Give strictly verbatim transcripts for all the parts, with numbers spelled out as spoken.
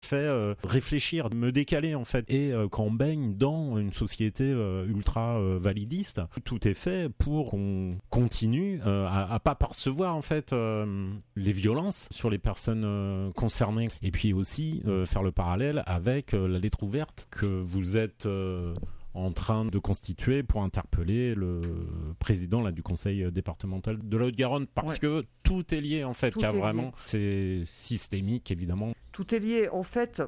fait euh, réfléchir, me décaler en fait. Et euh, quand on baigne dans une société euh, ultra euh, validiste, tout est fait pour qu'on continue euh, à, à pas percevoir en fait euh, les violences sur les personnes euh, concernées. Et puis aussi euh, faire le parallèle avec euh, la lettre ouverte que vous êtes euh, en train de constituer pour interpeller le président là, du conseil départemental de la Haute-Garonne, parce ouais. que tout est lié en fait, car vraiment lié. C'est systémique évidemment. Tout est lié. En fait,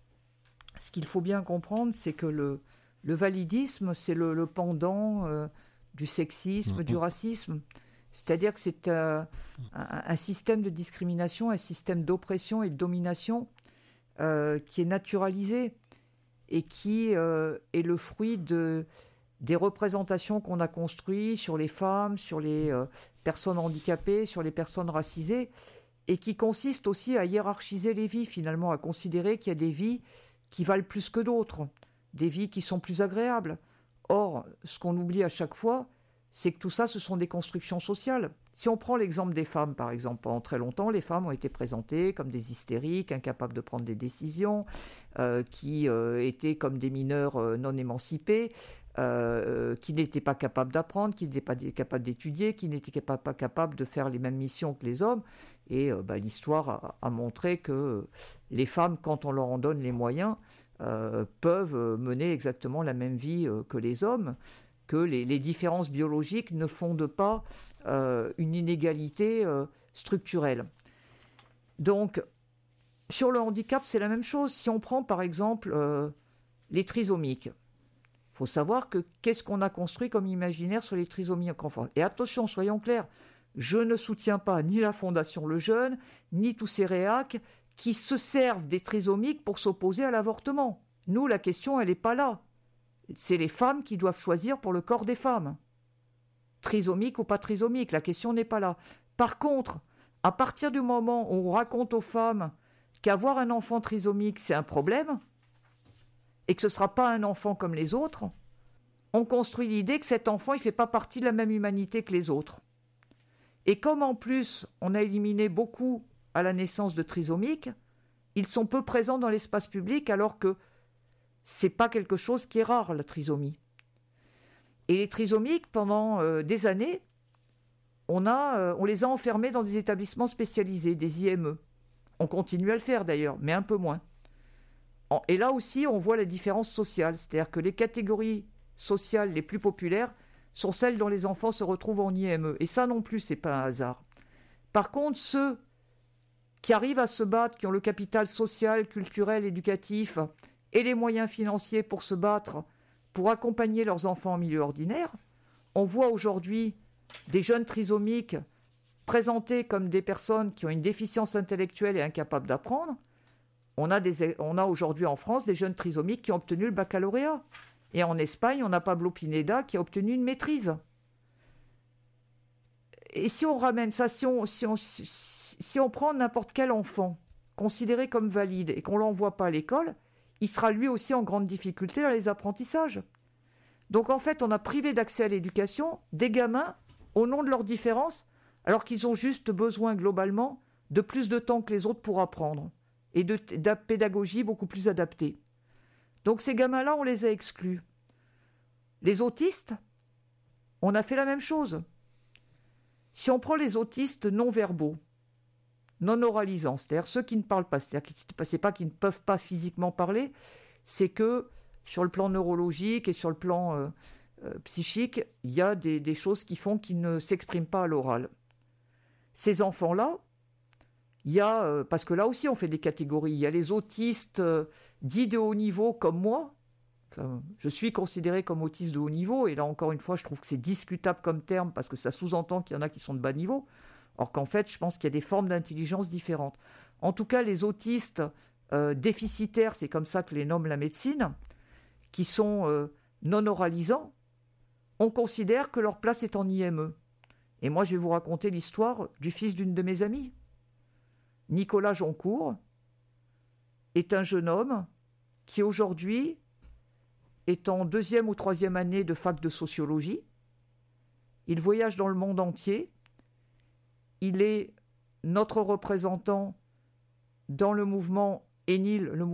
ce qu'il faut bien comprendre, c'est que le, le validisme, c'est le, le pendant euh, du sexisme, mmh. du racisme. C'est-à-dire que c'est euh, un, un système de discrimination, un système d'oppression et de domination euh, qui est naturalisé et qui euh, est le fruit de, des représentations qu'on a construites sur les femmes, sur les euh, personnes handicapées, sur les personnes racisées, et qui consiste aussi à hiérarchiser les vies, finalement, à considérer qu'il y a des vies qui valent plus que d'autres, des vies qui sont plus agréables. Or, ce qu'on oublie à chaque fois, c'est que tout ça, ce sont des constructions sociales. Si on prend l'exemple des femmes, par exemple, pendant très longtemps, les femmes ont été présentées comme des hystériques, incapables de prendre des décisions, euh, qui euh, étaient comme des mineurs euh, non émancipés, euh, qui n'étaient pas capables d'apprendre, qui n'étaient pas capables d'étudier, qui n'étaient pas, pas capables de faire les mêmes missions que les hommes. Et euh, bah, l'histoire a, a montré que les femmes, quand on leur en donne les moyens, euh, peuvent mener exactement la même vie euh, que les hommes, que les, les différences biologiques ne fondent pas euh, une inégalité euh, structurelle. Donc, sur le handicap, c'est la même chose. Si on prend par exemple euh, les trisomiques, il faut savoir que qu'est-ce qu'on a construit comme imaginaire sur les trisomiques enfants. Et attention, soyons clairs, je ne soutiens pas ni la Fondation Le Jeune, ni tous ces réacs qui se servent des trisomiques pour s'opposer à l'avortement. Nous, la question, elle n'est pas là. C'est les femmes qui doivent choisir pour le corps des femmes. Trisomique ou pas trisomique, la question n'est pas là. Par contre, à partir du moment où on raconte aux femmes qu'avoir un enfant trisomique, c'est un problème, et que ce ne sera pas un enfant comme les autres, on construit l'idée que cet enfant, il ne fait pas partie de la même humanité que les autres. Et comme en plus, on a éliminé beaucoup à la naissance de trisomiques, ils sont peu présents dans l'espace public, alors que c'est pas quelque chose qui est rare, la trisomie. Et les trisomiques, pendant euh, des années, on, a, euh, on les a enfermés dans des établissements spécialisés, des I M E. On continue à le faire d'ailleurs, mais un peu moins. En, et là aussi, on voit la différence sociale, c'est-à-dire que les catégories sociales les plus populaires sont celles dont les enfants se retrouvent en I M E. Et ça non plus, c'est pas un hasard. Par contre, ceux qui arrivent à se battre, qui ont le capital social, culturel, éducatif, et les moyens financiers pour se battre, pour accompagner leurs enfants en milieu ordinaire, on voit aujourd'hui des jeunes trisomiques présentés comme des personnes qui ont une déficience intellectuelle et incapables d'apprendre. On a, des, on a aujourd'hui en France des jeunes trisomiques qui ont obtenu le baccalauréat. Et en Espagne, on a Pablo Pineda qui a obtenu une maîtrise. Et si on ramène ça, si on, si on, si on prend n'importe quel enfant considéré comme valide et qu'on ne l'envoie pas à l'école, il sera lui aussi en grande difficulté dans les apprentissages. Donc en fait, on a privé d'accès à l'éducation des gamins au nom de leurs différences, alors qu'ils ont juste besoin globalement de plus de temps que les autres pour apprendre et de, de pédagogie beaucoup plus adaptée. Donc ces gamins-là, on les a exclus. Les autistes, on a fait la même chose. Si on prend les autistes non-verbaux, non-oralisants, c'est-à-dire ceux qui ne parlent pas, c'est-à-dire que ce n'est pas qu'ils ne peuvent pas physiquement parler, c'est que sur le plan neurologique et sur le plan euh, euh, psychique, il y a des, des choses qui font qu'ils ne s'expriment pas à l'oral. Ces enfants-là, il y a, euh, parce que là aussi on fait des catégories, il y a les autistes euh, dits de haut niveau comme moi. Enfin, je suis considéré comme autiste de haut niveau, et là encore une fois je trouve que c'est discutable comme terme parce que ça sous-entend qu'il y en a qui sont de bas niveau, or qu'en fait je pense qu'il y a des formes d'intelligence différentes. En tout cas les autistes euh, déficitaires, c'est comme ça que les nomme la médecine, qui sont euh, non oralisants, on considère que leur place est en I M E. Et moi je vais vous raconter l'histoire du fils d'une de mes amies. Nicolas Joncourt est un jeune homme qui aujourd'hui est en deuxième ou troisième année de fac de sociologie. Il voyage dans le monde entier. Il est notre représentant dans le mouvement Enil, le